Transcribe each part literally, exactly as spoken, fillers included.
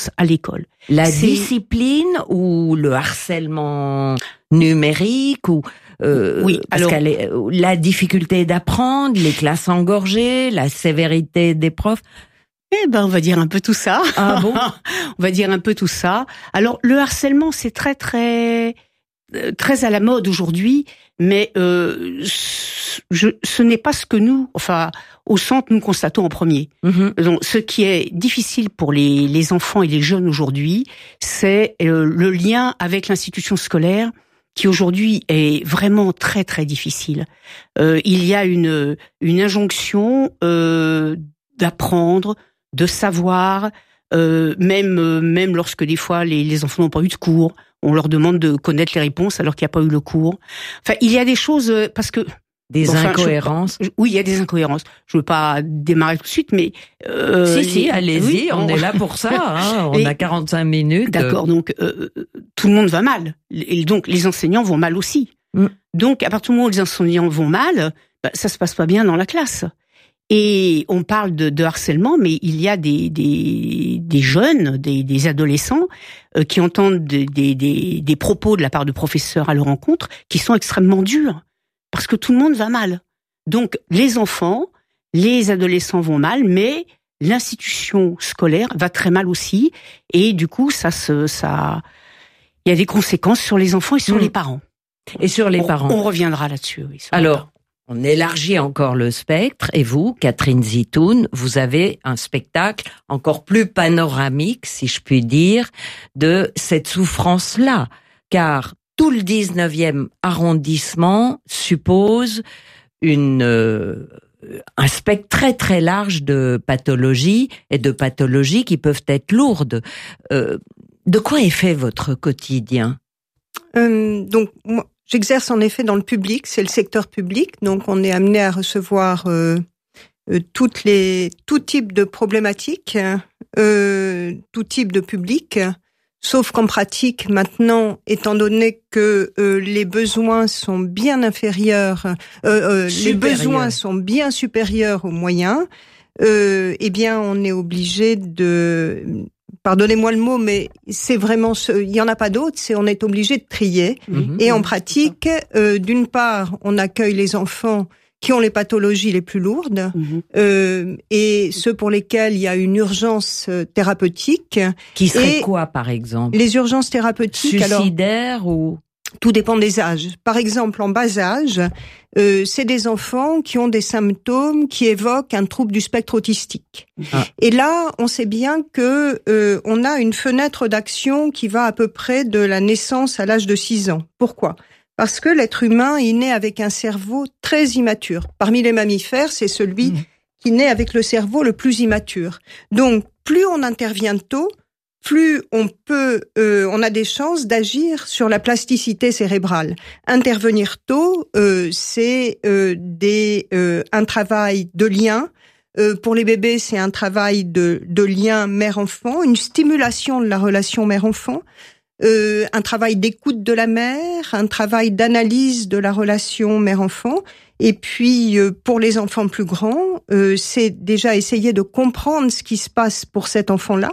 conséquences à l'école. La C'est... discipline ou le harcèlement numérique ou euh, oui, parce alors qu'elle est, la difficulté d'apprendre, les classes engorgées, la sévérité des profs. Eh ben, on va dire un peu tout ça. Ah bon? On va dire un peu tout ça. Alors, le harcèlement, c'est très, très, très à la mode aujourd'hui, mais euh, je, ce n'est pas ce que nous, enfin, au centre, nous constatons en premier. Mm-hmm. Donc, ce qui est difficile pour les, les enfants et les jeunes aujourd'hui, c'est euh, le lien avec l'institution scolaire, qui aujourd'hui est vraiment très, très difficile. Euh, il y a une, une injonction euh, d'apprendre, de savoir, euh, même euh, même lorsque des fois les, les enfants n'ont pas eu de cours, on leur demande de connaître les réponses alors qu'il n'y a pas eu le cours. Enfin, il y a des choses euh, parce que des bon, enfin, incohérences. Je, oui, il y a des incohérences. Je veux pas démarrer tout de suite, mais euh, si si, allez-y, oui, on, on est là pour ça. Hein, on et, a quarante-cinq minutes. D'accord, donc euh, tout le monde va mal, et donc les enseignants vont mal aussi. Mm. Donc à partir du moment où les enseignants vont mal, bah, ça se passe pas bien dans la classe. Et on parle de, de harcèlement, mais il y a des, des, des jeunes, des, des adolescents euh, qui entendent des, des, des, des propos de la part de professeurs à leur encontre qui sont extrêmement durs, parce que tout le monde va mal. Donc les enfants, les adolescents vont mal, mais l'institution scolaire va très mal aussi, et du coup ça se, ça, il y a des conséquences sur les enfants et sur mmh. les parents. Et sur les on, parents. On reviendra là-dessus. Oui, alors. On élargit encore le spectre et vous, Catherine Zitoun, vous avez un spectacle encore plus panoramique, si je puis dire, de cette souffrance-là. Car tout le dix-neuvième arrondissement suppose une, euh, un spectre très très large de pathologies et de pathologies qui peuvent être lourdes. Euh, de quoi est fait votre quotidien ? euh, Donc, moi... J'exerce en effet dans le public, c'est le secteur public, donc on est amené à recevoir euh, euh, toutes les tout type de problématiques, euh, tout type de public, sauf qu'en pratique maintenant, étant donné que euh, les besoins sont bien inférieurs, euh, euh, les besoins sont bien supérieurs aux moyens, euh, eh bien on est obligé de Pardonnez-moi le mot, mais c'est vraiment ce, il y en a pas d'autre, c'est on est obligé de trier. Mmh, et en pratique, euh, d'une part, on accueille les enfants qui ont les pathologies les plus lourdes, mmh. euh, et ceux pour lesquels il y a une urgence thérapeutique. Qui serait quoi, par exemple? Les urgences thérapeutiques. Suicidaires alors, ou? Tout dépend des âges. Par exemple, en bas âge, euh, c'est des enfants qui ont des symptômes qui évoquent un trouble du spectre autistique. Ah. Et là, on sait bien que euh, on a une fenêtre d'action qui va à peu près de la naissance à l'âge de six ans. Pourquoi ? Parce que l'être humain est né avec un cerveau très immature. Parmi les mammifères, c'est celui mmh. qui naît avec le cerveau le plus immature. Donc, plus on intervient tôt, plus on peut, euh, on a des chances d'agir sur la plasticité cérébrale. Intervenir tôt, euh, c'est euh, des euh, un travail de lien. Euh, pour les bébés, c'est un travail de, de lien mère-enfant, une stimulation de la relation mère-enfant, euh, un travail d'écoute de la mère, un travail d'analyse de la relation mère-enfant. Et puis, euh, pour les enfants plus grands, euh, c'est déjà essayer de comprendre ce qui se passe pour cet enfant-là.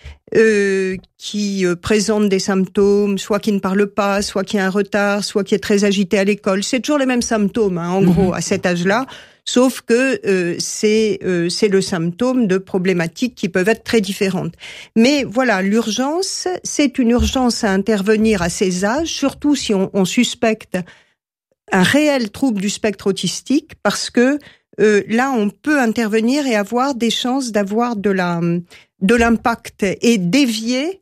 Euh, qui euh, présente des symptômes, soit qui ne parle pas, soit qui a un retard, soit qui est très agité à l'école. C'est toujours les mêmes symptômes, hein, en mmh. gros, à cet âge-là, sauf que euh, c'est euh, c'est le symptôme de problématiques qui peuvent être très différentes. Mais voilà, l'urgence, c'est une urgence à intervenir à ces âges, surtout si on, on suspecte un réel trouble du spectre autistique, parce que euh, là, on peut intervenir et avoir des chances d'avoir de la de l'impact et dévier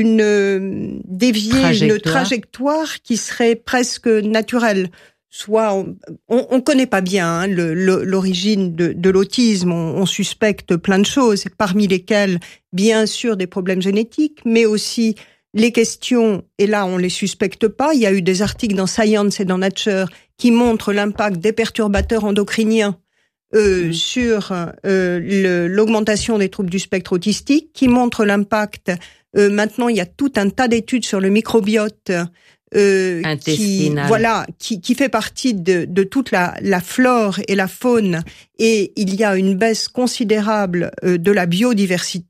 une dévier trajectoire. une trajectoire qui serait presque naturelle. Soit on on, on connaît pas bien hein, le, le, l'origine de, de l'autisme, on, on suspecte plein de choses, parmi lesquelles bien sûr des problèmes génétiques, mais aussi les questions, et là on les suspecte pas, il y a eu des articles dans Science et dans Nature qui montrent l'impact des perturbateurs endocriniens Euh, mmh. sur euh, le, l'augmentation des troubles du spectre autistique, qui montre l'impact. Euh, maintenant, il y a tout un tas d'études sur le microbiote euh, qui, voilà, qui, qui fait partie de, de toute la, la flore et la faune. Et il y a une baisse considérable euh, de la biodiversité.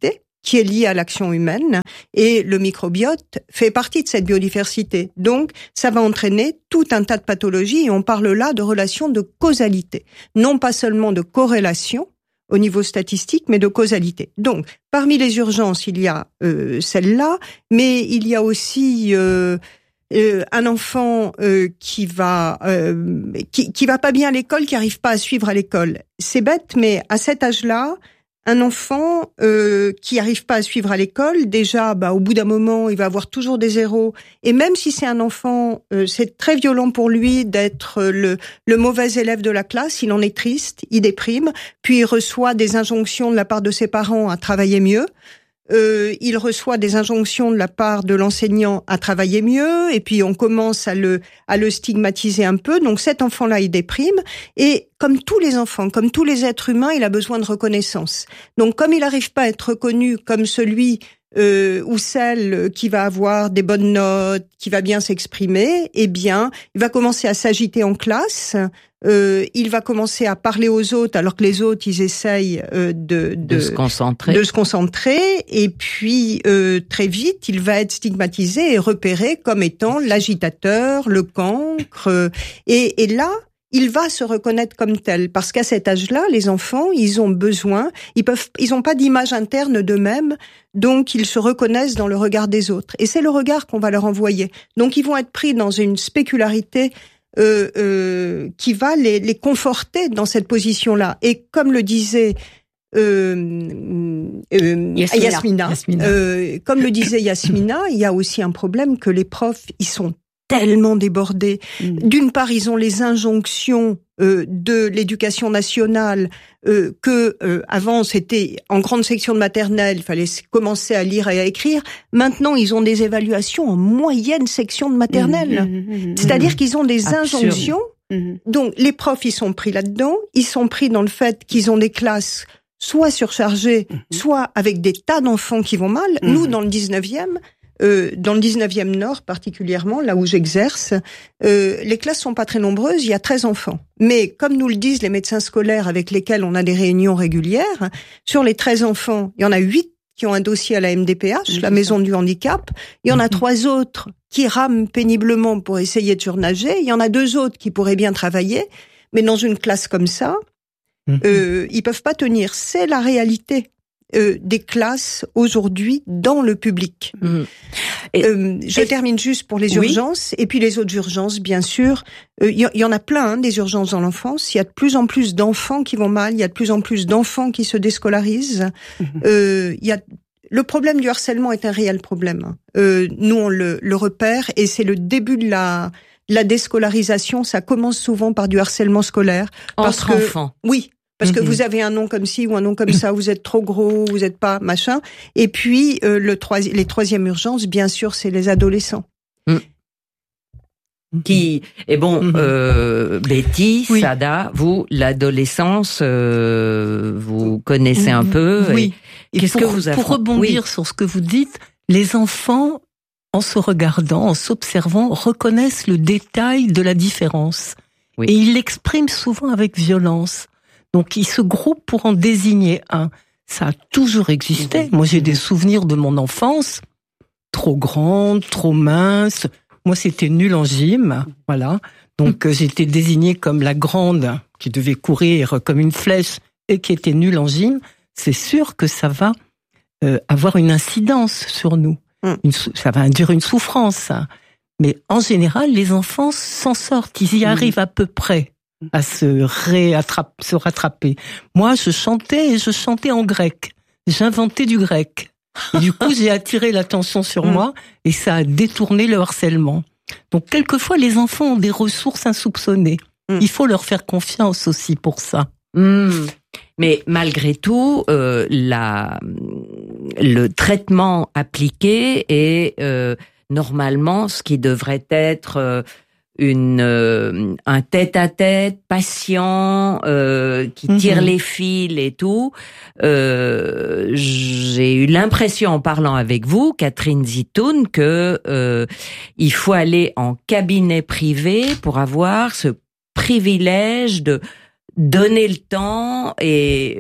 qui est liée à l'action humaine, et le microbiote fait partie de cette biodiversité. Donc, ça va entraîner tout un tas de pathologies, et on parle là de relations de causalité, non pas seulement de corrélation au niveau statistique, mais de causalité. Donc, parmi les urgences, il y a euh, celle-là, mais il y a aussi euh, euh, un enfant euh, qui va euh, qui, qui va pas bien à l'école, qui arrive pas à suivre à l'école. C'est bête, mais à cet âge-là, un enfant euh, qui arrive pas à suivre à l'école, déjà, bah, au bout d'un moment, il va avoir toujours des zéros. Et même si c'est un enfant, euh, c'est très violent pour lui d'être le, le mauvais élève de la classe. Il en est triste, il déprime. Puis il reçoit des injonctions de la part de ses parents à travailler mieux. Euh, il reçoit des injonctions de la part de l'enseignant à travailler mieux, et puis on commence à le à le stigmatiser un peu. Donc cet enfant-là, il déprime, et comme tous les enfants, comme tous les êtres humains, il a besoin de reconnaissance. Donc comme il n'arrive pas à être reconnu comme celui euh, ou celle qui va avoir des bonnes notes, qui va bien s'exprimer, eh bien, il va commencer à s'agiter en classe. Euh, il va commencer à parler aux autres alors que les autres ils essayent euh, de, de de se concentrer, de se concentrer, et puis euh, très vite il va être stigmatisé et repéré comme étant l'agitateur, le cancre, euh, et, et là il va se reconnaître comme tel, parce qu'à cet âge-là, les enfants, ils ont besoin, ils peuvent, ils ont pas d'image interne d'eux-mêmes, donc ils se reconnaissent dans le regard des autres, et c'est le regard qu'on va leur envoyer. Donc ils vont être pris dans une spécularité Euh, euh, qui va les, les conforter dans cette position-là. Et comme le disait euh, euh, Yasmina, Yasmina, Yasmina. Euh, comme le disait Yasmina, il y a aussi un problème que les profs, ils sont tellement débordés. Mmh. D'une part, ils ont les injonctions euh, de l'éducation nationale, euh, que euh, avant c'était en grande section de maternelle, il fallait commencer à lire et à écrire. Maintenant, ils ont des évaluations en moyenne section de maternelle. Mmh, mmh, mmh, C'est-à-dire mmh. qu'ils ont des Absurde. injonctions. Mmh. Donc, les profs, ils sont pris là-dedans. Ils sont pris dans le fait qu'ils ont des classes soit surchargées, mmh. soit avec des tas d'enfants qui vont mal. Mmh. Nous, dans le dix-neuvième, Euh, dans le dix-neuvième Nord particulièrement, là où j'exerce, euh, les classes sont pas très nombreuses, il y a treize enfants. Mais comme nous le disent les médecins scolaires avec lesquels on a des réunions régulières, sur les treize enfants, il y en a huit qui ont un dossier à la M D P H, oui, la maison du handicap. Il y en a mmh. trois autres qui rament péniblement pour essayer de surnager. Il y en a deux autres qui pourraient bien travailler. Mais dans une classe comme ça, mmh. euh, ils peuvent pas tenir. C'est la réalité. Euh, des classes aujourd'hui dans le public. Mmh. Et, euh, je et, termine juste pour les urgences, oui. Et puis les autres urgences, bien sûr. Il euh, y, y en a plein, hein, des urgences dans l'enfance. Il y a de plus en plus d'enfants qui vont mal, il y a de plus en plus d'enfants qui se déscolarisent. Mmh. Euh, y a, le problème du harcèlement est un réel problème. Euh, nous, on le, le repère, et c'est le début de la... La déscolarisation, ça commence souvent par du harcèlement scolaire. Parce Entre que, enfants. Oui. Parce que mmh. vous avez un nom comme ci ou un nom comme ça, vous êtes trop gros, vous êtes pas machin. Et puis euh, le troisi- les troisièmes urgences, bien sûr, c'est les adolescents. Mmh. Qui et bon, mmh. euh, Betty, oui. Sada, vous, l'adolescence, euh, vous connaissez un peu. Oui. Et qu'est-ce pour, que vous avez Pour rebondir oui. sur ce que vous dites, les enfants, en se regardant, en s'observant, reconnaissent le détail de la différence, oui. et ils l'expriment souvent avec violence. Donc, ils se groupent pour en désigner un. Ça a toujours existé. Moi, j'ai des souvenirs de mon enfance, trop grande, trop mince. Moi, c'était nul en gym, voilà. Donc, j'étais désignée comme la grande qui devait courir comme une flèche et qui était nulle en gym. C'est sûr que ça va euh, avoir une incidence sur nous. Une, ça va induire une souffrance. Mais en général, les enfants s'en sortent. Ils y arrivent à peu près à se réattraper, se rattraper. Moi, je chantais et je chantais en grec. J'inventais du grec. Et du coup, j'ai attiré l'attention sur moi et ça a détourné le harcèlement. Donc, quelquefois, les enfants ont des ressources insoupçonnées. Il faut leur faire confiance aussi pour ça. Mmh. Mais malgré tout, euh, la, le traitement appliqué est euh, normalement ce qui devrait être... Euh, une euh, un tête-à-tête patient euh, qui tire mmh. les fils et tout. Euh, j'ai eu l'impression en parlant avec vous, Catherine Zitoun, que euh, il faut aller en cabinet privé pour avoir ce privilège de donner le temps et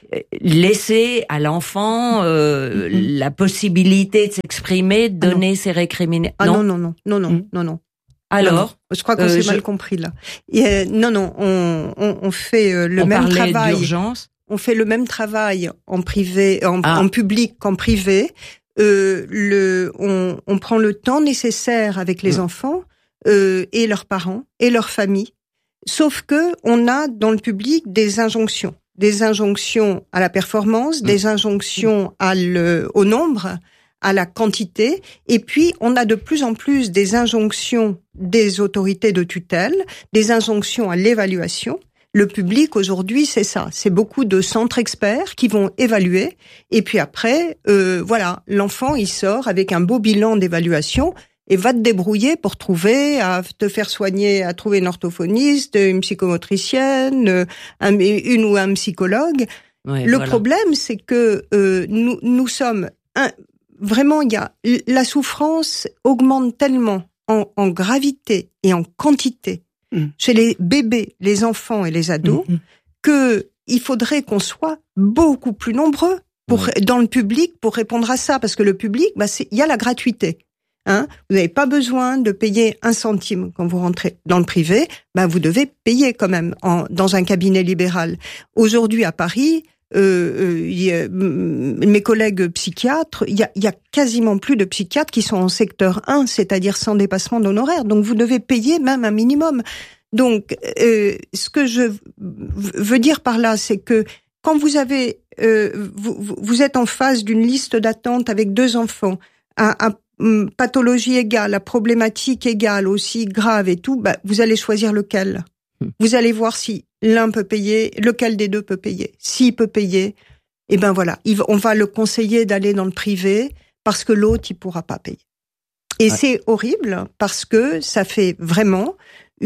laisser à l'enfant euh, mm-hmm. la possibilité de s'exprimer, de donner ah ses récriminations. Ah non, non, non, non, non, mm. non, non. Alors, non, je crois qu'on euh, s'est je... mal compris là. Et, euh, non, non, on, on, on fait euh, le on même travail. D'urgence. On fait le même travail en privé, en, ah. en public qu'en privé. Euh, le, on, on prend le temps nécessaire avec les mmh. enfants euh, et leurs parents et leurs familles. Sauf que on a dans le public des injonctions, des injonctions à la performance, mmh. des injonctions à le, au nombre, à la quantité, et puis on a de plus en plus des injonctions des autorités de tutelle, des injonctions à l'évaluation. Le public aujourd'hui, c'est ça, c'est beaucoup de centres experts qui vont évaluer, et puis après, euh, voilà, l'enfant il sort avec un beau bilan d'évaluation et va te débrouiller pour trouver, à te faire soigner, à trouver une orthophoniste, une psychomotricienne, un, une ou un psychologue. Ouais, Le voilà. problème, c'est que euh, nous, nous sommes un, vraiment, il y a la souffrance augmente tellement en, en gravité et en quantité chez les bébés, les enfants et les ados, mmh. que il faudrait qu'on soit beaucoup plus nombreux pour ouais. dans le public pour répondre à ça, parce que le public, bah c'est il y a la gratuité. Hein, vous n'avez pas besoin de payer un centime quand vous rentrez dans le privé, bah vous devez payer quand même en, dans un cabinet libéral. Aujourd'hui à Paris, euh, euh, y a, mes collègues psychiatres, il y a, y a quasiment plus de psychiatres qui sont en secteur un, c'est-à-dire sans dépassement d'honoraires. Donc vous devez payer même un minimum. Donc euh, ce que je veux dire par là, c'est que quand vous avez, euh, vous, vous êtes en face d'une liste d'attente avec deux enfants, à, à pathologie égale, à problématique égale, aussi grave et tout, bah, vous allez choisir lequel. Mmh. Vous allez voir si l'un peut payer, lequel des deux peut payer. S'il peut payer, eh ben voilà, il, on va le conseiller d'aller dans le privé parce que l'autre, il pourra pas payer. Et ouais. c'est horrible parce que ça fait vraiment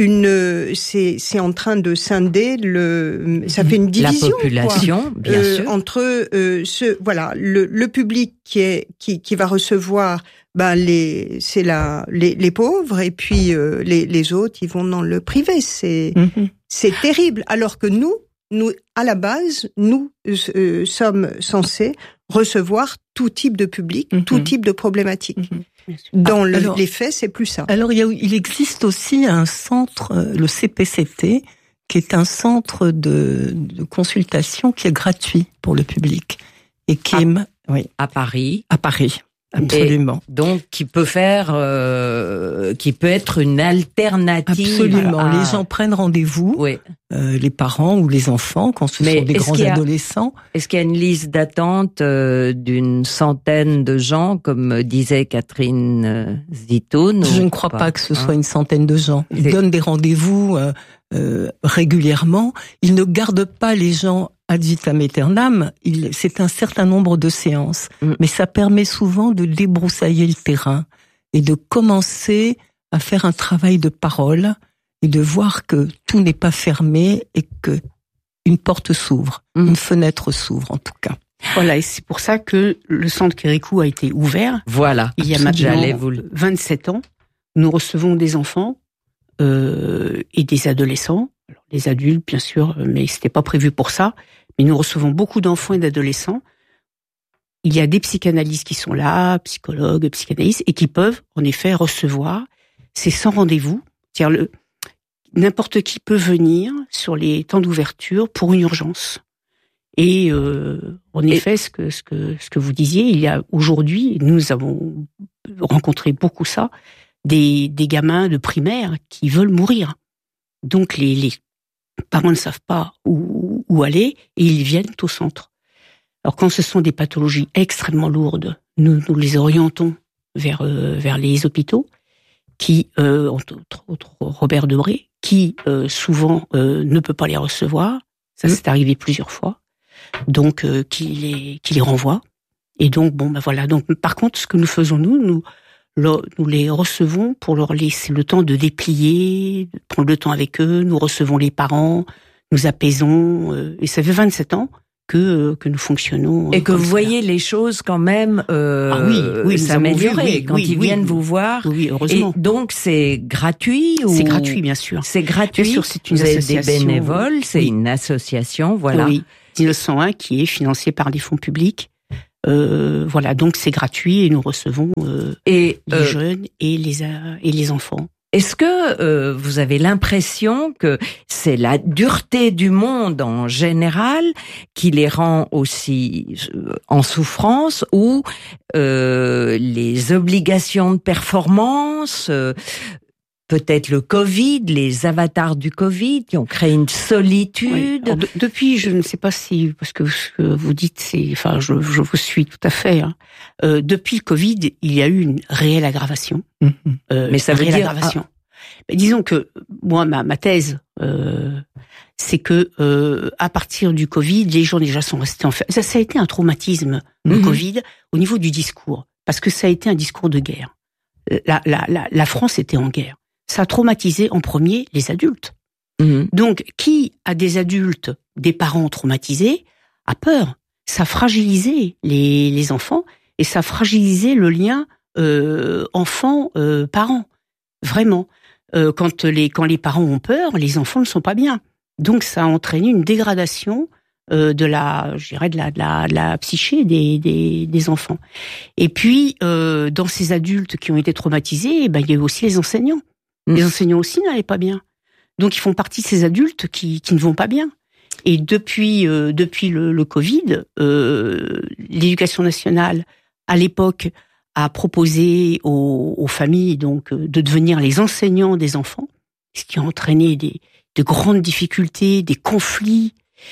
une, c'est, c'est en train de scinder le, ça fait une division. La population, quoi, bien euh, sûr. Entre euh, ce, voilà, le, le public qui est, qui, qui va recevoir, ben les, c'est la, les, les pauvres, et puis euh, les, les autres, ils vont dans le privé. C'est, mm-hmm. c'est terrible. Alors que nous, nous, à la base, nous euh, sommes censés recevoir tout type de public, mm-hmm. tout type de problématique. Mm-hmm. Dans le, alors, les faits, c'est plus ça. Alors, il, y a, il existe aussi un centre, le C P C T, qui est un centre de, de consultation qui est gratuit pour le public et qui à, est oui, à Paris. À Paris. Absolument. Et donc, qui peut faire, euh, qui peut être une alternative. Absolument. À... Les gens prennent rendez-vous, oui. euh, les parents ou les enfants, quand ce Mais sont des grands a, adolescents. Est-ce qu'il y a une liste d'attente euh, d'une centaine de gens, comme disait Catherine euh, Zitoun? Je ne crois pas, pas que ce hein? soit une centaine de gens. Ils C'est... donnent des rendez-vous euh, euh, régulièrement. Ils ne gardent pas les gens ad vitam aeternam, il, c'est un certain nombre de séances, mmh. mais ça permet souvent de débroussailler le terrain et de commencer à faire un travail de parole et de voir que tout n'est pas fermé et que une porte s'ouvre, mmh. une fenêtre s'ouvre en tout cas. Voilà, et c'est pour ça que le centre Kérikou a été ouvert. Voilà, il y a maintenant vous... vingt-sept ans. Nous recevons des enfants euh, et des adolescents. Alors, les adultes, bien sûr, mais c'était pas prévu pour ça. Mais nous recevons beaucoup d'enfants et d'adolescents. Il y a des psychanalystes qui sont là, psychologues, psychanalystes, et qui peuvent, en effet, recevoir. C'est sans rendez-vous. C'est-à-dire, le, n'importe qui peut venir sur les temps d'ouverture pour une urgence. Et, euh, en et effet, ce que, ce que, ce que vous disiez, il y a aujourd'hui, nous avons rencontré beaucoup ça, des, des gamins de primaire qui veulent mourir. Donc, les, les parents ne savent pas où, où aller et ils viennent au centre. Alors quand ce sont des pathologies extrêmement lourdes, nous, nous les orientons vers euh, vers les hôpitaux qui, euh, entre autres Robert Debré, qui euh, souvent euh, ne peut pas les recevoir. Ça mmh. c'est arrivé plusieurs fois. Donc euh, qui les qui les renvoie. Et donc bon ben voilà. Donc par contre ce que nous faisons nous nous nous les recevons pour leur laisser le temps de déplier, de prendre le temps avec eux. Nous recevons les parents, nous apaisons. Euh, et ça fait vingt-sept ans que que nous fonctionnons. Et que vous voyez les choses quand même euh, ah oui, oui, s'améliorer oui, quand oui, ils oui, viennent oui, vous voir. Oui, heureusement. Et donc c'est gratuit ou... C'est gratuit, bien sûr. C'est gratuit. Bien sûr, c'est une vous association. Êtes des bénévoles, c'est oui. une association, voilà. Oui. dix-neuf cent un qui est financé par des fonds publics. Euh, voilà, donc c'est gratuit et nous recevons euh, et, les euh, jeunes et les et les enfants. Est-ce que euh, vous avez l'impression que c'est la dureté du monde en général qui les rend aussi en souffrance, ou euh, les obligations de performance, euh, peut-être le Covid, les avatars du Covid qui ont créé une solitude? Oui. Alors, de, depuis, je ne sais pas si, parce que ce que vous dites, c'est, enfin, je, je vous suis tout à fait. Hein. Euh, depuis le Covid, il y a eu une réelle aggravation. Mmh. Euh, Mais ça veut dire aggravation. Ah. Mais disons que moi, ma, ma thèse, euh, c'est que euh, à partir du Covid, les gens déjà sont restés en fait. Ça, ça a été un traumatisme, le mmh. Covid, au niveau du discours, parce que ça a été un discours de guerre. La, la, la, la France était en guerre. Ça a traumatisé en premier les adultes. Mmh. Donc, qui a des adultes, des parents traumatisés, a peur. Ça a fragilisé les, les enfants et ça a fragilisé le lien euh, enfant-parent. Euh, Vraiment. Euh, quand les quand les parents ont peur, les enfants ne sont pas bien. Donc, ça a entraîné une dégradation euh, de la, je dirais, de la, de la, de la psyché des, des, des enfants. Et puis, euh, dans ces adultes qui ont été traumatisés, eh ben, il y a eu aussi les enseignants. Les enseignants aussi n'allaient pas bien. Donc, ils font partie de ces adultes qui, qui ne vont pas bien. Et depuis, euh, depuis le, le Covid, euh, l'éducation nationale, à l'époque, a proposé aux, aux familles donc de devenir les enseignants des enfants, ce qui a entraîné des, de grandes difficultés, des conflits.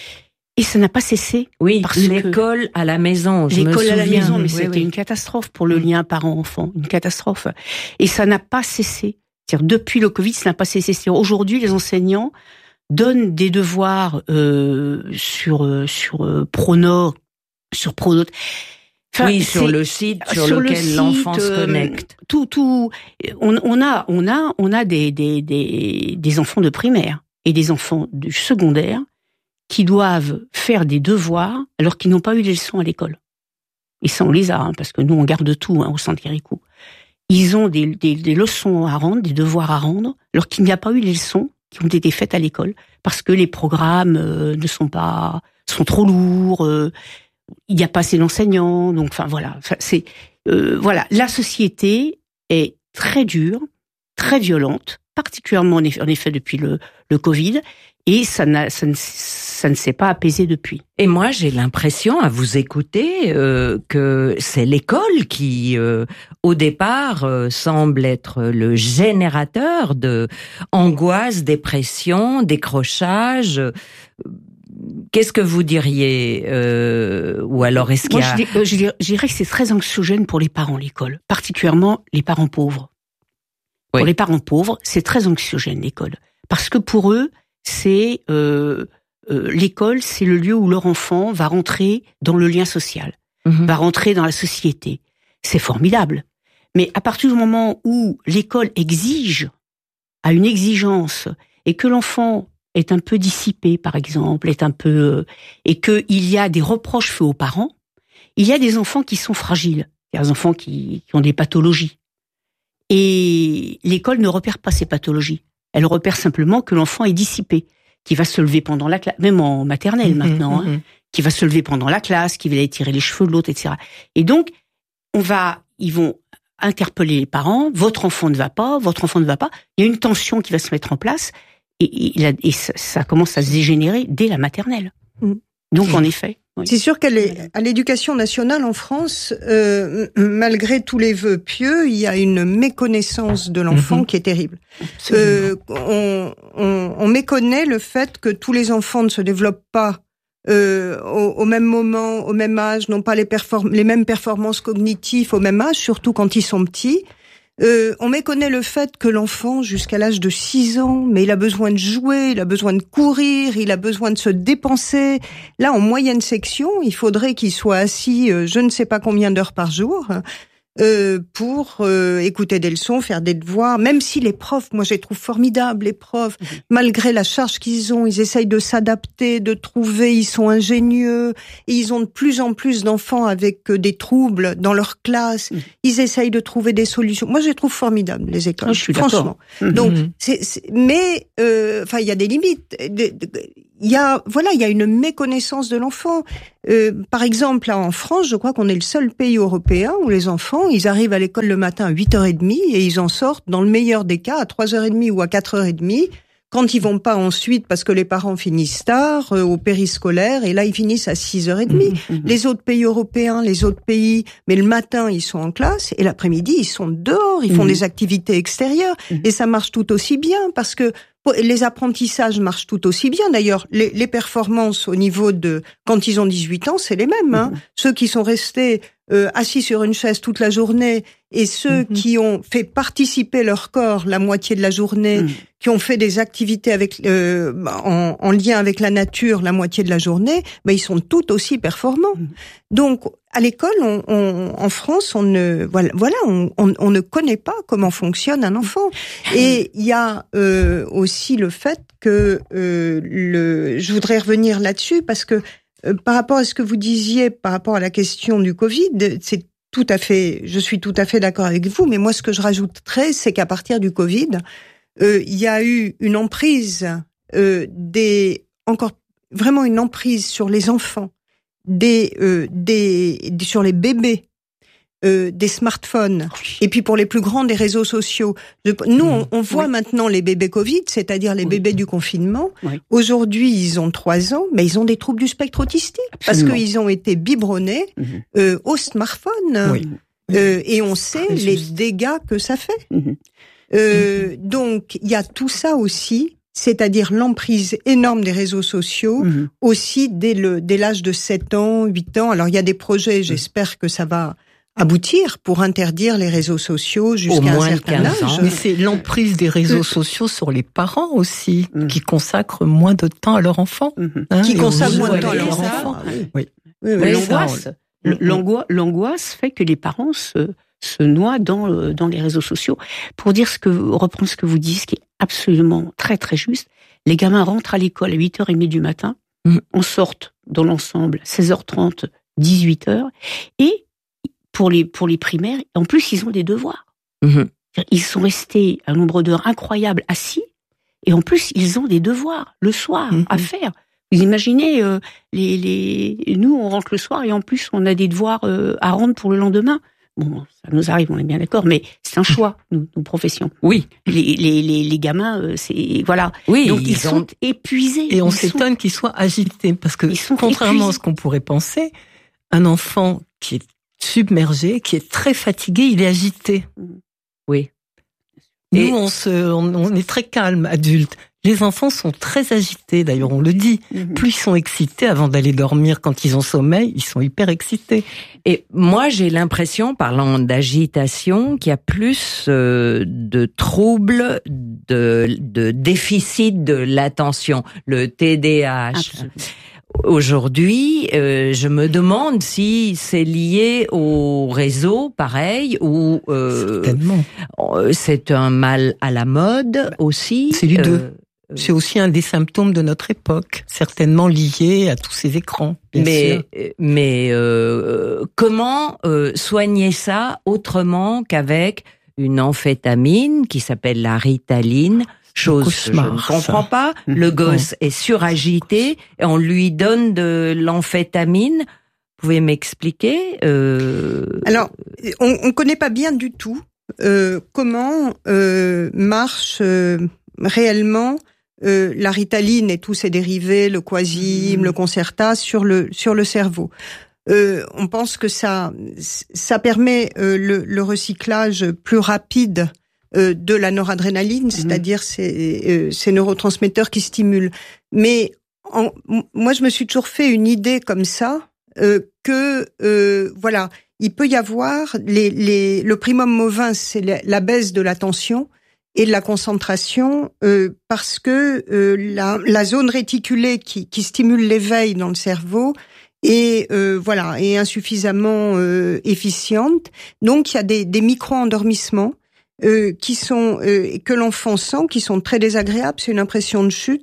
Et ça n'a pas cessé. Oui, parce l'école à la maison, je me souviens. L'école à la maison, mais oui, c'était oui. une catastrophe pour le lien parent-enfant, une catastrophe. Et ça n'a pas cessé. C'est-à-dire, depuis le Covid, ça n'a pas cessé. C'est-à-dire, aujourd'hui, les enseignants donnent des devoirs euh, sur sur euh, Prono, sur Pronote. Enfin, oui, sur le site sur, sur lequel le l'enfant site, se connecte. Euh, tout, tout. On, on a, on a, on a des des des des enfants de primaire et des enfants du secondaire qui doivent faire des devoirs alors qu'ils n'ont pas eu les leçons à l'école. Et ça, on les a, hein, parce que nous, on garde tout hein, au Centre Kirikou. Ils ont des, des, des leçons à rendre, des devoirs à rendre, alors qu'il n'y a pas eu les leçons qui ont été faites à l'école, parce que les programmes euh, ne sont pas, sont trop lourds, euh, il n'y a pas assez d'enseignants, donc enfin voilà, c'est euh, voilà, la société est très dure, très violente, particulièrement en effet, en effet depuis le, le Covid, et ça, n'a, ça, ne, ça ne s'est pas apaisé depuis. Et moi, j'ai l'impression, à vous écouter, euh, que c'est l'école qui, euh, au départ, euh, semble être le générateur de angoisse, dépression, décrochage. Qu'est-ce que vous diriez euh, ou alors est-ce qu'il y a... Moi, je, je, je dirais que c'est très anxiogène pour les parents, l'école, particulièrement les parents pauvres. Oui. Pour les parents pauvres, c'est très anxiogène, l'école, parce que pour eux, c'est euh, euh, l'école, c'est le lieu où leur enfant va rentrer dans le lien social, mmh. va rentrer dans la société. C'est formidable. Mais à partir du moment où l'école exige, a une exigence, et que l'enfant est un peu dissipé, par exemple, est un peu, euh, et que il y a des reproches faits aux parents, il y a des enfants qui sont fragiles, il y a des enfants qui, qui ont des pathologies, et l'école ne repère pas ces pathologies. Elle repère simplement que l'enfant est dissipé, qui va se lever pendant la classe, même en maternelle mmh, maintenant, mmh, hein, mmh. qui va se lever pendant la classe, qui va aller tirer les cheveux de l'autre, et cetera. Et donc, on va, ils vont interpeller les parents. Votre enfant ne va pas, votre enfant ne va pas. Il y a une tension qui va se mettre en place, et, et, et ça, ça commence à se dégénérer dès la maternelle. Mmh. Donc, en effet. Oui. C'est sûr qu'à l'éducation nationale en France, euh, malgré tous les vœux pieux, il y a une méconnaissance de l'enfant mmh. qui est terrible. Euh, on, on, on méconnaît le fait que tous les enfants ne se développent pas euh, au, au même moment, au même âge, n'ont pas les, perform- les mêmes performances cognitives au même âge, surtout quand ils sont petits. Euh, on méconnaît le fait que l'enfant, jusqu'à l'âge de six ans, mais il a besoin de jouer, il a besoin de courir, il a besoin de se dépenser. Là, en moyenne section, il faudrait qu'il soit assis euh, je ne sais pas combien d'heures par jour euh, pour euh, écouter des leçons, faire des devoirs. Même si les profs, moi je les trouve formidables, les profs, mmh. malgré la charge qu'ils ont, ils essayent de s'adapter, de trouver, ils sont ingénieux, et ils ont de plus en plus d'enfants avec des troubles dans leur classe. Mmh. Ils essayent de trouver des solutions. Moi je les trouve formidables, les écoles, oh, je suis franchement. Mmh. Donc, c'est, c'est, mais, enfin, euh, il y a des limites. il y a, voilà, il y a une méconnaissance de l'enfant. Euh, par exemple, là, en France, je crois qu'on est le seul pays européen où les enfants, ils arrivent à l'école le matin à huit heures trente et ils en sortent, dans le meilleur des cas, à trois heures trente ou à quatre heures trente. Quand ils vont pas ensuite, parce que les parents finissent tard, euh, au périscolaire, et là, ils finissent à six heures trente. Mmh. Les autres pays européens, les autres pays, mais le matin, ils sont en classe, et l'après-midi, ils sont dehors, ils font mmh. des activités extérieures, mmh. et ça marche tout aussi bien, parce que les apprentissages marchent tout aussi bien. D'ailleurs, les, les performances au niveau de, quand ils ont dix-huit ans, c'est les mêmes, hein. Mmh. Ceux qui sont restés euh, assis sur une chaise toute la journée, et ceux mmh. qui ont fait participer leur corps la moitié de la journée, mmh. qui ont fait des activités avec euh, en, en lien avec la nature la moitié de la journée, ben ils sont tout aussi performants. Mmh. Donc à l'école, on, on, en France, on ne voilà, voilà on, on, on ne connaît pas comment fonctionne un enfant. Et il y a euh, aussi le fait que euh, le, je voudrais revenir là-dessus parce que euh, par rapport à ce que vous disiez, par rapport à la question du Covid, c'est tout à fait, je suis tout à fait d'accord avec vous, mais moi, ce que je rajouterais, c'est qu'à partir du Covid, euh, il y a eu une emprise euh, des, encore vraiment une emprise sur les enfants, des, euh, des, des sur les bébés, euh, des smartphones, et puis pour les plus grands, des réseaux sociaux. Nous, on, on voit oui. maintenant les bébés Covid, c'est-à-dire les oui. bébés du confinement. Oui. Aujourd'hui, ils ont trois ans, mais ils ont des troubles du spectre autistique Absolument. Parce qu'ils ont été biberonnés mmh. euh, au smartphone. Oui. Euh, et on sait Très les juste. dégâts que ça fait. Mmh. Euh, mmh. Donc, il y a tout ça aussi, c'est-à-dire l'emprise énorme des réseaux sociaux, mmh. aussi dès le dès l'âge de sept ans, huit ans. Alors, il y a des projets, j'espère que ça va aboutir pour interdire les réseaux sociaux jusqu'à un certain âge. Mais c'est l'emprise des réseaux sociaux sur les parents aussi, mmh. qui consacrent moins de temps à leur enfant. Mmh. Hein, qui consacrent moins de temps à leur enfant. Oui. Oui. Oui, oui, l'angoisse, l'angoisse, l'angoisse fait que les parents se, se noient dans, dans les réseaux sociaux. Pour dire ce que, reprendre ce que vous dites, ce qui est absolument très très juste, les gamins rentrent à l'école à huit heures trente du matin, mmh. on sortent dans l'ensemble seize heures trente, dix-huit heures, et pour les, pour les primaires, en plus, ils ont des devoirs. Mmh. Ils sont restés un nombre d'heures incroyable assis, et en plus, ils ont des devoirs le soir mmh. à faire. Vous imaginez, euh, les, les, nous, on rentre le soir, et en plus, on a des devoirs euh, à rendre pour le lendemain. Bon, ça nous arrive, on est bien d'accord, mais c'est un choix, nous, nos professions. Oui. Les, les, les, les gamins, euh, c'est, voilà. Oui. Donc, ils, ils sont ont... épuisés. Et on ils s'étonne sont... qu'ils soient agités, parce que, contrairement épuisés. à ce qu'on pourrait penser, un enfant qui est submergé, qui est très fatigué, il est agité. Oui. Nous, Et... on, se, on, on est très calme, adultes. Les enfants sont très agités, d'ailleurs, on le dit. Mm-hmm. Plus ils sont excités avant d'aller dormir, quand ils ont sommeil, ils sont hyper excités. Et moi, j'ai l'impression, parlant d'agitation, qu'il y a plus euh, de troubles, de, de déficit de l'attention, le T D A H. Absolument. Aujourd'hui, euh, je me demande si c'est lié au réseau, pareil, ou euh, certainement. C'est un mal à la mode aussi. C'est les deux. Euh, c'est aussi un des symptômes de notre époque, certainement lié à tous ces écrans. Bien mais sûr. mais euh, comment euh, soigner ça autrement qu'avec une amphétamine qui s'appelle la Ritaline? Chose cauchemar, que je ne comprends ça. pas. Le gosse est suragité et on lui donne de l'amphétamine. Vous pouvez m'expliquer euh... Alors, on ne connaît pas bien du tout euh, comment euh, marche euh, réellement euh, la Ritaline et tous ses dérivés, le Quasim, mmh. le Concerta sur le sur le cerveau. Euh, on pense que ça ça permet euh, le, le recyclage plus rapide de la noradrénaline, c'est-à-dire ces, euh, ces neurotransmetteurs qui stimulent. Mais en, moi, je me suis toujours fait une idée comme ça, euh, que euh, voilà, il peut y avoir les, les, le primum movens, c'est la, la baisse de l'attention et de la concentration, euh, parce que euh, la, la zone réticulée qui, qui stimule l'éveil dans le cerveau est euh, voilà est insuffisamment euh, efficiente. Donc, il y a des, des micro-endormissements. Euh, qui sont euh, que l'enfant sent, qui sont très désagréables, c'est une impression de chute,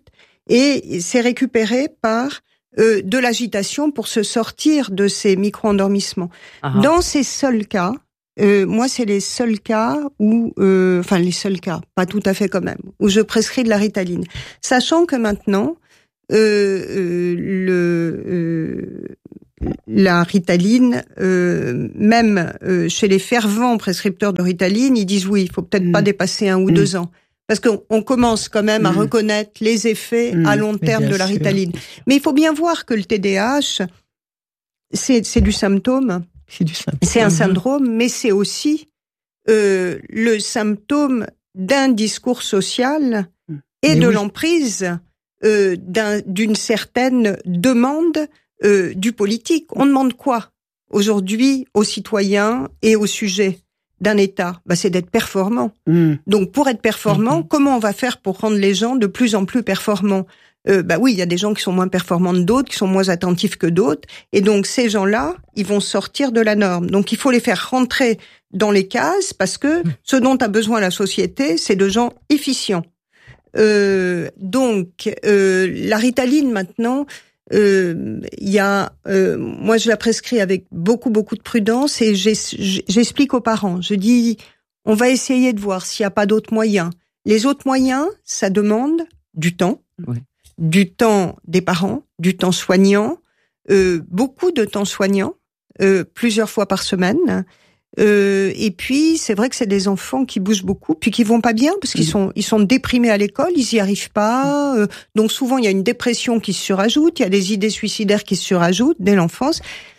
et c'est récupéré par euh, de l'agitation pour se sortir de ces micro-endormissements. Uh-huh. Dans ces seuls cas, euh, moi c'est les seuls cas où, euh, enfin les seuls cas, pas tout à fait quand même, où je prescris de la Ritaline, sachant que maintenant euh, euh, le euh, la Ritaline, euh, même euh, chez les fervents prescripteurs de Ritaline, ils disent oui, il faut peut-être mmh. pas dépasser un ou mmh. deux ans. Parce qu'on on commence quand même mmh. à reconnaître les effets mmh. à long terme de la Ritaline. Sûr. Mais il faut bien voir que le T D A H, c'est, c'est du symptôme. C'est du symptôme. C'est un syndrome, mais c'est aussi euh, le symptôme d'un discours social et mais de oui. l'emprise euh, d'un, d'une certaine demande Euh, du politique. On demande quoi aujourd'hui aux citoyens et aux sujets d'un État? Bah, c'est d'être performant. Mmh. Donc, pour être performant, mmh. comment on va faire pour rendre les gens de plus en plus performants? euh, Bah oui, il y a des gens qui sont moins performants que d'autres, qui sont moins attentifs que d'autres, et donc ces gens-là, ils vont sortir de la norme. Donc, il faut les faire rentrer dans les cases, parce que mmh. ce dont a besoin la société, c'est de gens efficients. Euh, donc, euh, la Ritaline maintenant. Il euh, y a, euh, moi je la prescris avec beaucoup beaucoup de prudence et j'explique aux parents. Je dis, on va essayer de voir s'il n'y a pas d'autres moyens. Les autres moyens, ça demande du temps, oui. du temps des parents, du temps soignant, euh, beaucoup de temps soignant, euh, plusieurs fois par semaine. Euh, et puis c'est vrai que c'est des enfants qui bougent beaucoup, puis qui vont pas bien parce qu'ils sont ils sont déprimés à l'école, ils y arrivent pas. Euh, donc souvent il y a une dépression qui se surajoute, il y a des idées suicidaires qui se surajoutent dès l'enfance.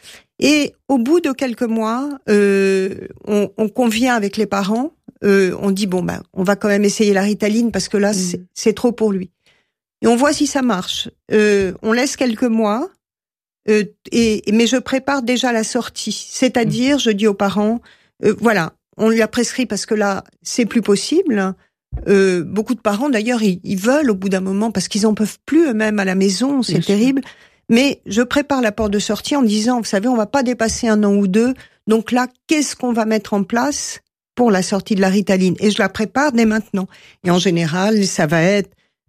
Et au bout de quelques mois, euh, on, on convient avec les parents, euh, on dit bon ben on va quand même essayer la Ritaline parce que là mmh. c'est, c'est trop pour lui. Et on voit si ça marche. Euh, on laisse quelques mois. Euh, et mais je prépare déjà la sortie, c'est-à-dire je dis aux parents, euh, voilà, on lui a prescrit parce que là c'est plus possible. Euh, beaucoup de parents d'ailleurs ils, ils veulent au bout d'un moment parce qu'ils en peuvent plus eux-mêmes à la maison, c'est Bien terrible. Sûr. Mais je prépare la porte de sortie en disant, vous savez, on va pas dépasser un an ou deux, donc là qu'est-ce qu'on va mettre en place pour la sortie de la Ritaline? Et je la prépare dès maintenant. Et en général ça va être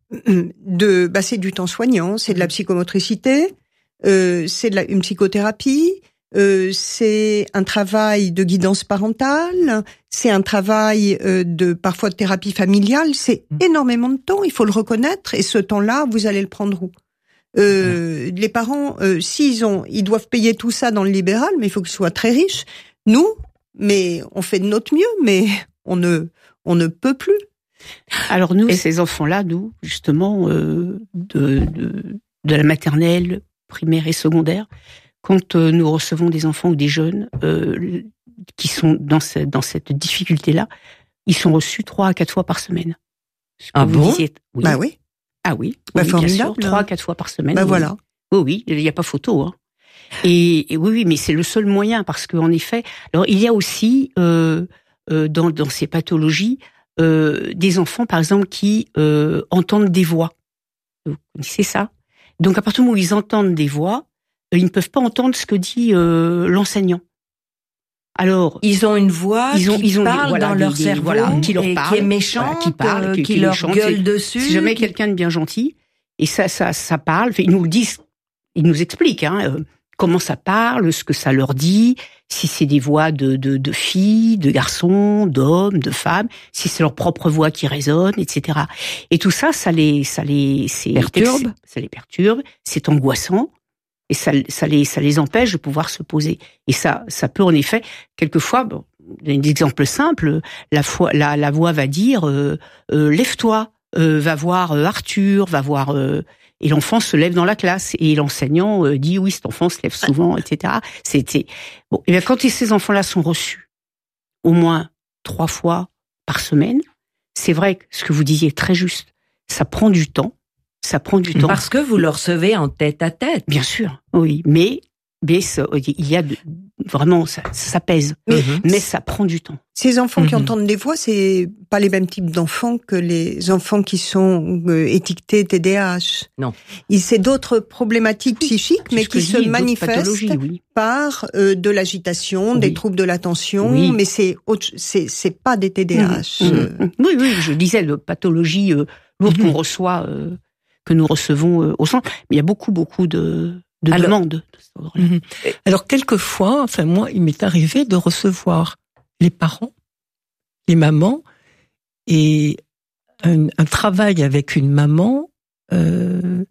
de, bah c'est du temps soignant, c'est de la psychomotricité. Euh, c'est de la, une psychothérapie, euh, c'est un travail de guidance parentale, c'est un travail euh, de parfois de thérapie familiale. C'est mmh. énormément de temps, il faut le reconnaître. Et ce temps-là, vous allez le prendre où? euh, mmh. Les parents, euh, s'ils ont, ils doivent payer tout ça dans le libéral, mais il faut qu'ils soient très riches. Nous, mais on fait de notre mieux, mais on ne, on ne peut plus. Alors nous, Et... ces enfants-là, nous, justement, euh, de, de, de la maternelle, primaire et secondaire, quand euh, nous recevons des enfants ou des jeunes euh, qui sont dans, ce, dans cette difficulté-là, ils sont reçus trois à quatre fois par semaine. Ah bon disiez, oui. Bah oui. Ah oui, bah oui bien sûr, trois à quatre fois par semaine. Bah oui. voilà. Oui, oui, il n'y a pas photo. Hein. Et, et oui, oui, mais c'est le seul moyen parce qu'en effet, alors il y a aussi euh, euh, dans, dans ces pathologies euh, des enfants, par exemple, qui euh, entendent des voix. Vous connaissez ça? Donc, à partir du moment où ils entendent des voix, ils ne peuvent pas entendre ce que dit euh, l'enseignant. Alors, ils ont une voix ils ont, qui ils ont, parle voilà, dans des, leur des, cerveau, voilà, qui leur parle, qui est méchante, voilà, qui parle, qui, qui, qui leur méchante, gueule dessus. C'est jamais quelqu'un de bien gentil. Et ça, ça, ça parle. Ils nous le disent, ils nous expliquent hein, euh, comment ça parle, ce que ça leur dit, si c'est des voix de, de, de filles, de garçons, d'hommes, de femmes, si c'est leur propre voix qui résonne, et cetera. Et tout ça, ça les, ça les, c'est, perturbe, ça les perturbe, c'est angoissant, et ça, ça les, ça les empêche de pouvoir se poser. Et ça, ça peut en effet, quelquefois, bon, un exemple simple, la, foi, la, la voix va dire, euh, euh, lève-toi, euh, va voir euh, Arthur, va voir. Euh, Et l'enfant se lève dans la classe et l'enseignant euh, dit oui, cet enfant se lève souvent, et cetera. C'était bon. Et bien quand ces enfants-là sont reçus au moins trois fois par semaine, c'est vrai que ce que vous disiez est très juste. Ça prend du temps, ça prend du temps. Parce que vous le recevez en tête à tête. Bien sûr, oui, mais mais ça, il y a de, vraiment ça, ça pèse, mais, mais ça prend du temps. Ces enfants mm-hmm. qui entendent des voix, c'est pas les mêmes types d'enfants que les enfants qui sont euh, étiquetés T D A H. Non. Et c'est d'autres problématiques psychiques, c'est mais qui se dis, manifestent oui. par euh, de l'agitation, oui. des troubles de l'attention, oui. mais c'est autre, c'est c'est pas des T D A H. Mmh. Mmh. Oui, oui, je disais de pathologies euh, lourdes mmh. qu'on reçoit, euh, que nous recevons euh, au centre. Mais il y a beaucoup, beaucoup de de alors, demandes. Mmh. Alors quelquefois, enfin moi, il m'est arrivé de recevoir les parents, les mamans, et un, un travail avec une maman euh,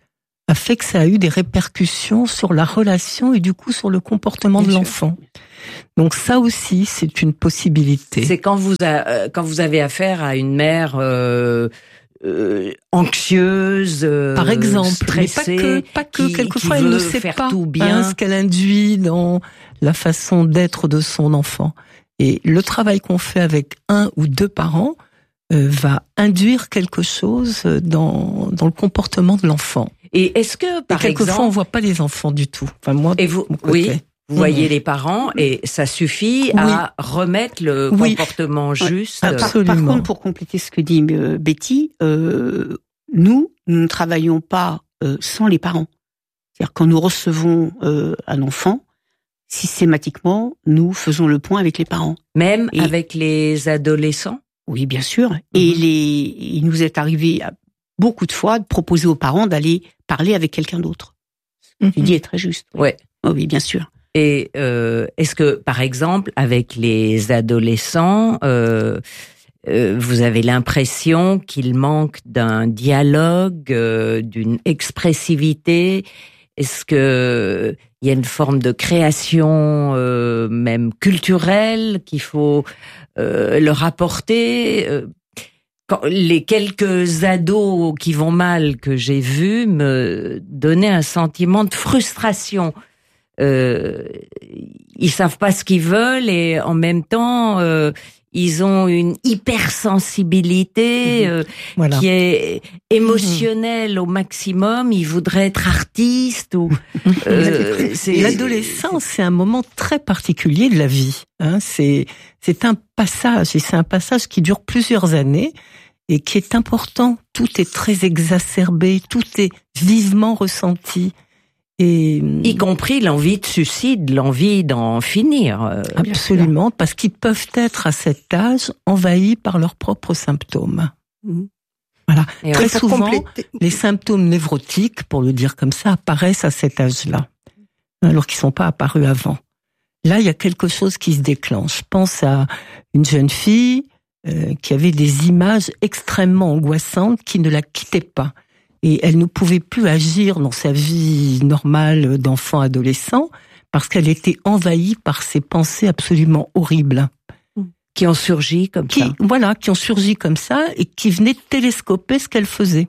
a fait que ça a eu des répercussions sur la relation et du coup sur le comportement Bien de sûr. l'enfant. Donc ça aussi, c'est une possibilité. C'est quand vous a, quand vous avez affaire à une mère euh, euh, anxieuse, euh, par exemple, stressée, mais pas que, pas que. Qui, quelquefois qui elle ne sait pas tout bien. Hein, ce qu'elle induit dans la façon d'être de son enfant. Et le travail qu'on fait avec un ou deux parents euh, va induire quelque chose dans dans le comportement de l'enfant. Et est-ce que par et quelquefois exemple, on voit pas les enfants du tout. Enfin moi, et vous, oui. Vous voyez mmh. les parents et ça suffit oui. à remettre le oui. comportement juste. Absolument. Par, par contre, pour compléter ce que dit euh, Betty, euh, nous, nous ne travaillons pas euh, sans les parents. C'est-à-dire quand nous recevons euh, un enfant, systématiquement, nous faisons le point avec les parents. Même et, avec les adolescents ? Oui, bien sûr. Mmh. Et les, il nous est arrivé beaucoup de fois de proposer aux parents d'aller parler avec quelqu'un d'autre. Ce que mmh. tu dis est très juste. Ouais. Oh, oui, bien sûr. Et euh, est-ce que, par exemple, avec les adolescents, euh, euh, vous avez l'impression qu'il manque d'un dialogue, euh, d'une expressivité ? Est-ce que il y a une forme de création, euh, même culturelle, qu'il faut euh, leur apporter ? Quand les quelques ados qui vont mal que j'ai vus me donnaient un sentiment de frustration. Euh, ils savent pas ce qu'ils veulent et en même temps euh, ils ont une hypersensibilité euh, voilà. qui est émotionnelle mmh. au maximum. Ils voudraient être artistes ou euh, c'est... L'adolescence, c'est un moment très particulier de la vie. Hein. C'est c'est un passage et c'est un passage qui dure plusieurs années et qui est important. Tout est très exacerbé, tout est vivement ressenti. Et y compris l'envie de suicide, l'envie d'en finir. Euh, absolument, parce qu'ils peuvent être à cet âge envahis par leurs propres symptômes. Mmh. Voilà. Et Très souvent, compléter... les symptômes névrotiques, pour le dire comme ça, apparaissent à cet âge-là, alors qu'ils ne sont pas apparus avant. Là, il y a quelque chose qui se déclenche. Je pense à une jeune fille euh, qui avait des images extrêmement angoissantes qui ne la quittaient pas. Et elle ne pouvait plus agir dans sa vie normale d'enfant-adolescent parce qu'elle était envahie par ces pensées absolument horribles. Qui ont surgi comme qui, ça. Voilà, qui ont surgi comme ça et qui venaient télescoper ce qu'elle faisait.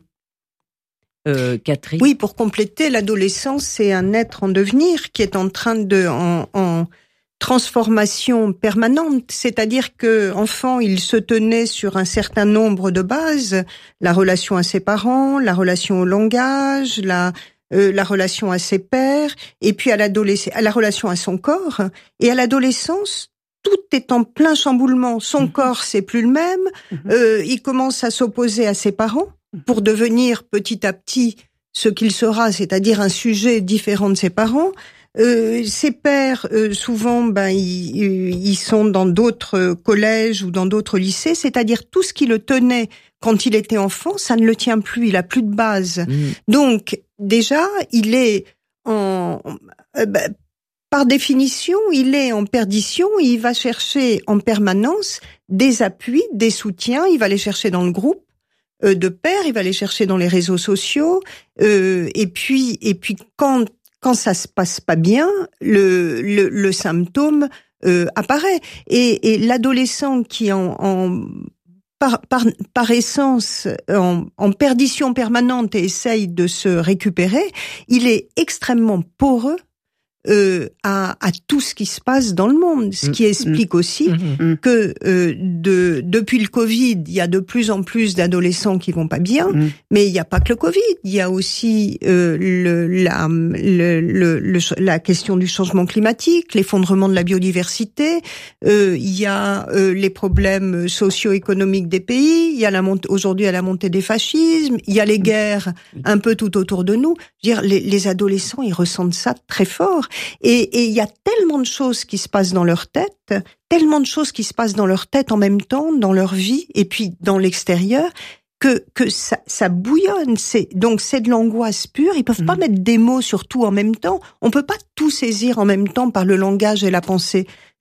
Euh, Catherine ? Oui, pour compléter, l'adolescence, c'est un être en devenir qui est en train de... En, en... transformation permanente, c'est-à-dire que enfant, il se tenait sur un certain nombre de bases, la relation à ses parents, la relation au langage, la euh, la relation à ses pairs, et puis à l'adolescence, à la relation à son corps, et à l'adolescence, tout est en plein chamboulement. Son mmh. corps, c'est plus le même. Mmh. Euh, il commence à s'opposer à ses parents pour devenir petit à petit ce qu'il sera, c'est-à-dire un sujet différent de ses parents. Euh, ses pairs, euh, souvent, ben, ils, ils sont dans d'autres collèges ou dans d'autres lycées, c'est-à-dire tout ce qui le tenait quand il était enfant, ça ne le tient plus, il a plus de base. Mmh. Donc, déjà, il est en... Euh, ben, par définition, il est en perdition, il va chercher en permanence des appuis, des soutiens, il va les chercher dans le groupe euh, de pairs, il va les chercher dans les réseaux sociaux, euh, et puis, et puis quand Quand ça se passe pas bien, le le, le symptôme euh, apparaît. Et, et l'adolescent qui en, en par, par par essence en, en perdition permanente et essaye de se récupérer, il est extrêmement poreux euh, à, à tout ce qui se passe dans le monde, ce qui explique aussi mmh. que euh, de depuis le Covid, il y a de plus en plus d'adolescents qui vont pas bien, mmh. mais il n'y a pas que le Covid, il y a aussi euh, le, la, le, le, le, la question du changement climatique, l'effondrement de la biodiversité, euh, il y a euh, les problèmes socio-économiques des pays, il y a la montée, aujourd'hui il y a la montée des fascismes, il y a les guerres un peu tout autour de nous. Je veux dire, les, les adolescents, ils ressentent ça très fort. Et il y a tellement de choses qui se passent dans leur tête, tellement de choses qui se passent dans leur tête en même temps, dans leur vie, et puis dans l'extérieur, que que ça, ça bouillonne. C'est donc c'est de l'angoisse pure. Ils peuvent mmh. pas mettre des mots sur tout en même temps. On peut pas tout saisir en même temps par le langage et la pensée.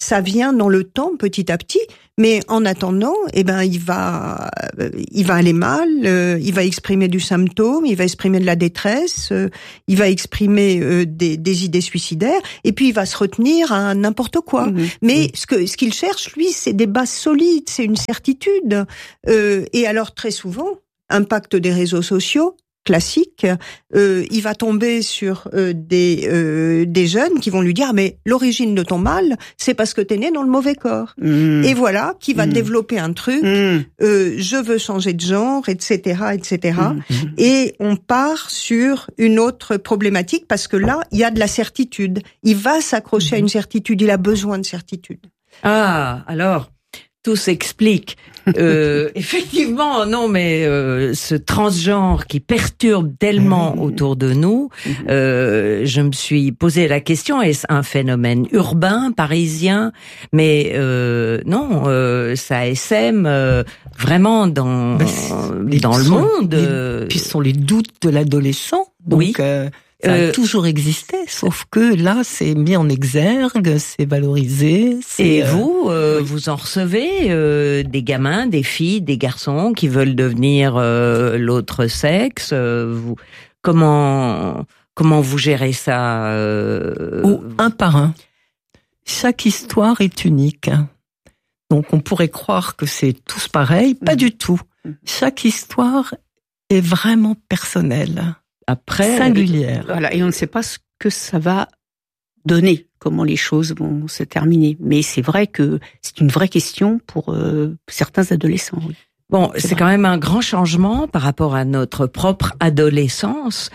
ça vient dans le temps, petit à petit. Mais en attendant, eh ben, il va, il va aller mal. Euh, il va exprimer du symptôme, il va exprimer de la détresse, euh, il va exprimer euh, des, des idées suicidaires, et puis il va se retenir à n'importe quoi. Mmh. Mais mmh. ce que, ce qu'il cherche, lui, c'est des bases solides, c'est une certitude. Euh, et alors très souvent, impact des réseaux sociaux. Classique, euh, il va tomber sur euh, des euh, des jeunes qui vont lui dire mais l'origine de ton mal c'est parce que t'es né dans le mauvais corps mmh. et voilà qui va mmh. développer un truc mmh. euh, je veux changer de genre etc etc mmh. et on part sur une autre problématique parce que là il y a de la certitude, il va s'accrocher mmh. à une certitude, il a besoin de certitude. Ah alors tout s'explique. Euh, effectivement, non, mais euh, ce transgenre qui perturbe tellement autour de nous, euh, je me suis posé la question, est-ce un phénomène urbain, parisien? Mais euh, non, euh, ça essaime euh, vraiment dans, bah, dans le monde. Les, puis ce sont les doutes de l'adolescent. Donc, oui. Euh, Ça a euh, toujours existé, sauf que là, c'est mis en exergue, c'est valorisé. C'est, et vous, euh, oui. vous en recevez euh, des gamins, des filles, des garçons qui veulent devenir euh, l'autre sexe. Euh, vous, comment comment vous gérez ça euh... Ou un par un. Chaque histoire est unique. Donc, on pourrait croire que c'est tous pareils. Pas mmh. du tout. Chaque histoire est vraiment personnelle. Après, singulière. Voilà, et on ne sait pas ce que ça va donner, comment les choses vont se terminer. Mais c'est vrai que c'est une vraie question pour euh, certains adolescents. Oui. Bon, c'est, c'est quand même un grand changement par rapport à notre propre adolescence.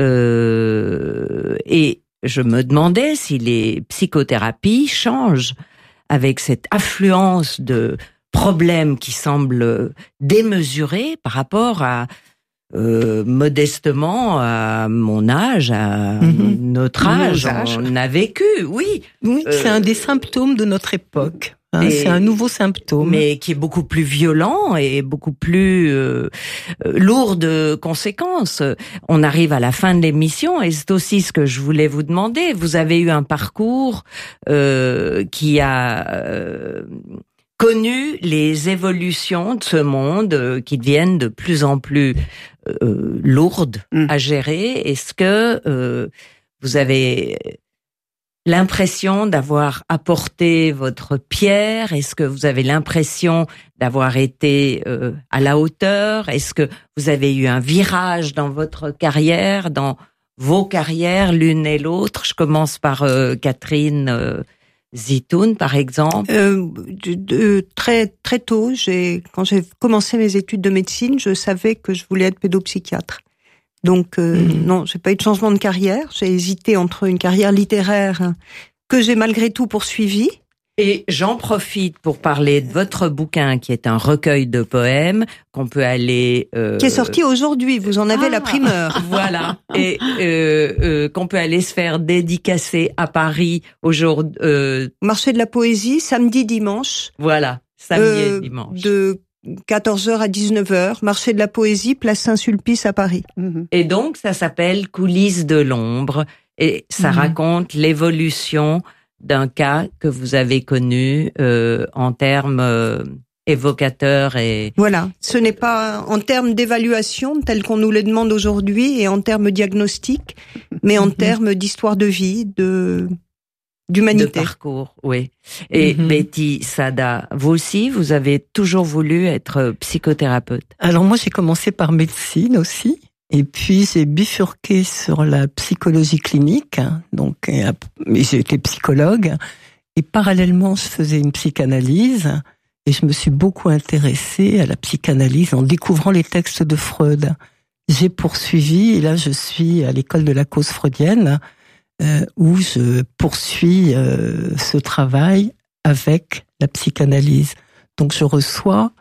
Euh, et je me demandais si les psychothérapies changent avec cette affluence de problèmes qui semblent démesurés par rapport à Euh, modestement à mon âge, à mmh. notre âge, âge, on a vécu, oui. Oui, euh, c'est un des symptômes de notre époque. Hein, et, c'est un nouveau symptôme. Mais qui est beaucoup plus violent et beaucoup plus euh, lourd de conséquences. On arrive à la fin de l'émission et c'est aussi ce que je voulais vous demander. Vous avez eu un parcours euh, qui a... Euh, connu les évolutions de ce monde euh, qui deviennent de plus en plus euh, lourdes mmh. à gérer. Est-ce que euh, vous avez l'impression d'avoir apporté votre pierre? Est-ce que vous avez l'impression d'avoir été euh, à la hauteur? Est-ce que vous avez eu un virage dans votre carrière, dans vos carrières, l'une et l'autre? Je commence par euh, Catherine euh, Zitoun, par exemple. Euh, de, de, très très tôt, j'ai quand j'ai commencé mes études de médecine, je savais que je voulais être pédopsychiatre. Donc euh, mmh. non, j'ai pas eu de changement de carrière. J'ai hésité entre une carrière littéraire que j'ai malgré tout poursuivie. Et j'en profite pour parler de votre bouquin qui est un recueil de poèmes qu'on peut aller... Euh... Qui est sorti aujourd'hui, vous en avez ah, la primeur. Voilà, et euh, euh, qu'on peut aller se faire dédicacer à Paris aujourd'hui. Euh... Marché de la Poésie, samedi, dimanche. Voilà, samedi euh, et dimanche. De quatorze heures à dix-neuf heures, Marché de la Poésie, place Saint-Sulpice à Paris. Mmh. Et donc, ça s'appelle Coulisses de l'ombre, et ça mmh. raconte l'évolution d'un cas que vous avez connu euh, en termes euh, évocateurs et... Voilà, ce n'est pas en termes d'évaluation tel qu'on nous le demande aujourd'hui et en termes diagnostiques, mais en termes d'histoire de vie, de d'humanité. De parcours, oui. Et mm-hmm. Betty Sada, vous aussi, vous avez toujours voulu être psychothérapeute? Alors moi, j'ai commencé par médecine aussi. Et puis j'ai bifurqué sur la psychologie clinique, donc j'ai été psychologue. Et parallèlement, je faisais une psychanalyse et je me suis beaucoup intéressée à la psychanalyse en découvrant les textes de Freud. J'ai poursuivi et là je suis à l'école de la cause freudienne euh, où je poursuis euh, ce travail avec la psychanalyse. Donc je reçois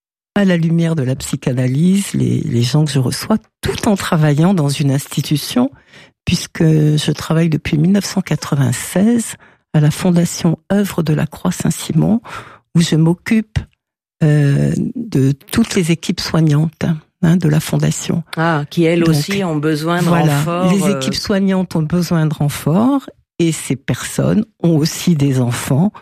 à la lumière de la psychanalyse, les, les gens que je reçois, tout en travaillant dans une institution, puisque je travaille depuis mille neuf cent quatre-vingt-seize à la Fondation Œuvre de la Croix Saint-Simon, où je m'occupe euh, de toutes les équipes soignantes hein, de la Fondation. Ah, qui elles Donc, aussi ont besoin de voilà, renfort. Les équipes soignantes ont besoin de renfort, et ces personnes ont aussi des enfants.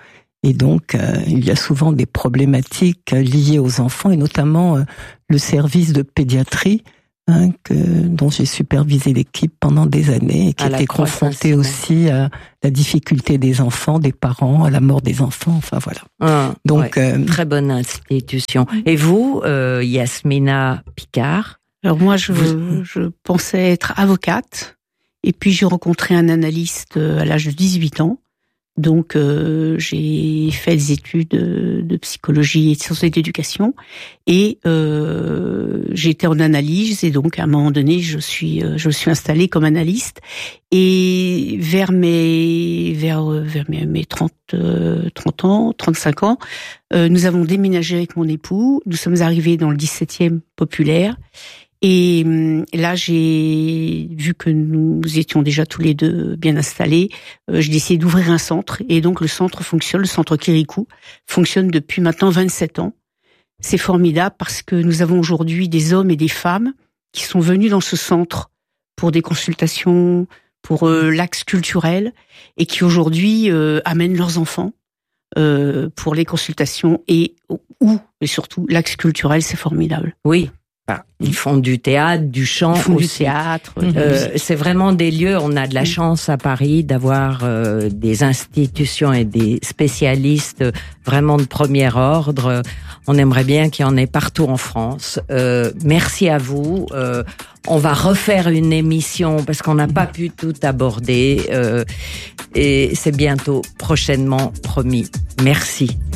Et donc, euh, il y a souvent des problématiques liées aux enfants, et notamment euh, le service de pédiatrie, hein, que, dont j'ai supervisé l'équipe pendant des années, et qui était confronté aussi à la difficulté des enfants, des parents, à la mort des enfants, enfin voilà. Ah, donc, ouais, euh, très bonne institution. Et vous, euh, Yasmina Picard? Alors moi, je, je pensais être avocate, et puis j'ai rencontré un analyste à l'âge de dix-huit ans. Donc euh, j'ai fait des études de psychologie et de sciences de l'éducation, et euh, j'ai été en analyse, et donc à un moment donné, je suis je me suis installée comme analyste. Et vers mes vers vers mes, mes trente ans, trente-cinq ans, euh, nous avons déménagé avec mon époux. Nous sommes arrivés dans le dix-septième populaire. Et là, j'ai vu que nous étions déjà tous les deux bien installés. Euh, j'ai décidé d'ouvrir un centre. Et donc, le centre fonctionne, le centre Kirikou fonctionne depuis maintenant vingt-sept ans. C'est formidable parce que nous avons aujourd'hui des hommes et des femmes qui sont venus dans ce centre pour des consultations, pour euh, l'axe culturel, et qui aujourd'hui euh, amènent leurs enfants euh, pour les consultations. Et où, et surtout, l'axe culturel, c'est formidable. Oui. Ils font du théâtre, du chant, Ils font aussi. du théâtre. Euh, c'est vraiment des lieux. On a de la chance à Paris d'avoir euh, des institutions et des spécialistes vraiment de premier ordre. On aimerait bien qu'il y en ait partout en France. Euh, merci à vous. Euh, on va refaire une émission parce qu'on n'a pas pu tout aborder. Euh, et c'est bientôt, prochainement, promis. Merci.